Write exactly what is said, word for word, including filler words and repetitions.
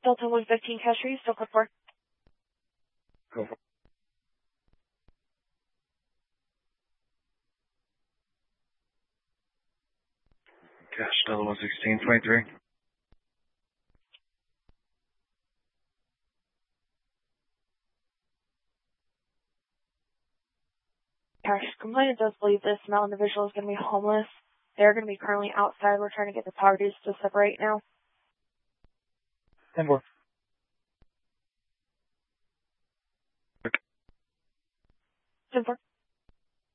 Delta one fifteen cash, are you still code four? Go for it. Cash Delta one sixteen twenty-three. Cash, complainant does believe this male individual is going to be homeless. They're going to be currently outside. We're trying to get the power dues to separate now. ten four. ten four.